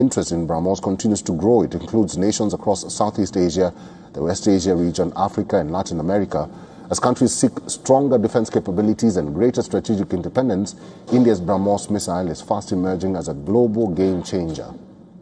Interest in BrahMos continues to grow. It includes nations across Southeast Asia, the West Asia region, Africa and Latin America. As countries seek stronger defense capabilities and greater strategic independence, India's BrahMos missile is fast emerging as a global game changer.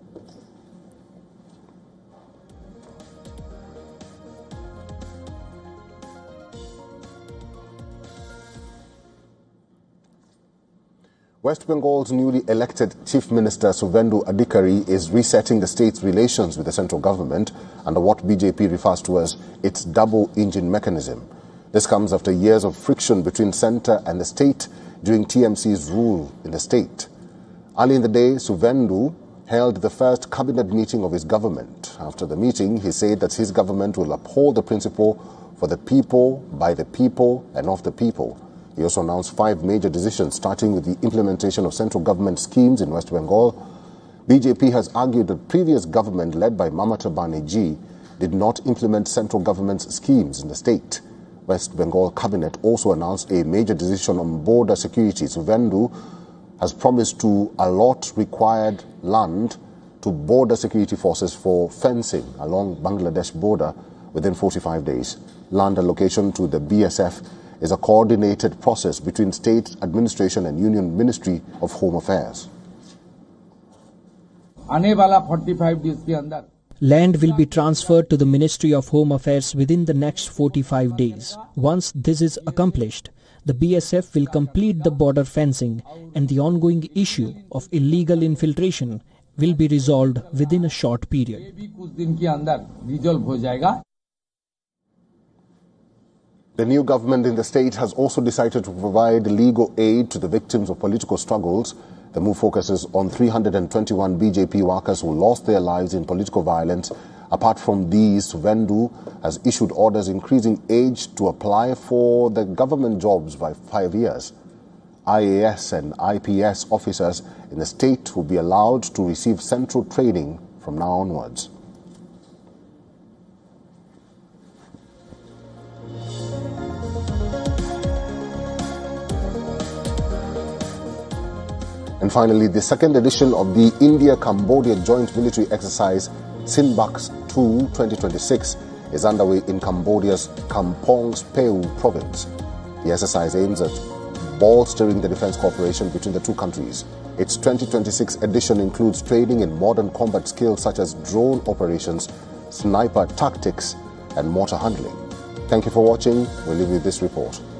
West Bengal's newly elected Chief Minister Suvendu Adhikari is resetting the state's relations with the central government under what BJP refers to as its double-engine mechanism. This comes after years of friction between centre and the state during TMC's rule in the state. Early in the day, Suvendu held the first cabinet meeting of his government. After the meeting, he said that his government will uphold the principle for the people, by the people and of the people. He also announced 5 major decisions, starting with the implementation of central government schemes in West Bengal. BJP has argued that previous government led by Mamata Banerjee did not implement central government's schemes in the state. West Bengal cabinet also announced a major decision on border security. Suvendu has promised to allot required land to border security forces for fencing along Bangladesh border within 45 days. Land allocation to the BSF is a coordinated process between state administration and Union Ministry of Home Affairs. Land will be transferred to the Ministry of Home Affairs within the next 45 days. Once this is accomplished, the BSF will complete the border fencing and the ongoing issue of illegal infiltration will be resolved within a short period. The new government in the state has also decided to provide legal aid to the victims of political struggles. The move focuses on 321 BJP workers who lost their lives in political violence. Apart from these, Suvendu has issued orders increasing age to apply for the government jobs by 5 years. IAS and IPS officers in the state will be allowed to receive central training from now onwards. And finally, the second edition of the India-Cambodia Joint Military Exercise Sinbaks 2 2026 is underway in Cambodia's Kampong Speu province. The exercise aims at bolstering the defense cooperation between the two countries. Its 2026 edition includes training in modern combat skills such as drone operations, sniper tactics, and mortar handling. Thank you for watching. We'll leave you with this report.